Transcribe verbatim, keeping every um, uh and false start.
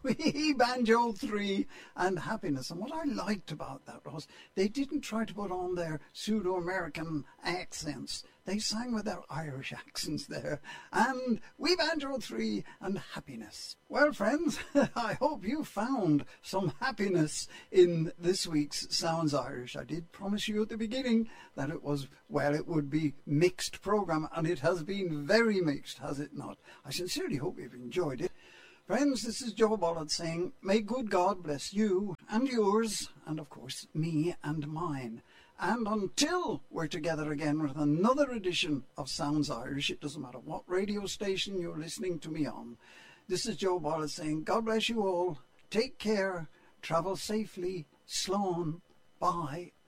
Wee Banjo three and Happiness. And what I liked about that was they didn't try to put on their pseudo-American accents. They sang with their Irish accents there. And Wee Banjo three and Happiness. Well, friends, I hope you found some happiness in this week's Sounds Irish. I did promise you at the beginning that it was, well, it would be mixed programme, and it has been very mixed, has it not? I sincerely hope you've enjoyed it. Friends, this is Joe Bollard saying, may good God bless you and yours, and of course me and mine. And until we're together again with another edition of Sounds Irish, it doesn't matter what radio station you're listening to me on, this is Joe Bollard saying, God bless you all, take care, travel safely, slán, bye.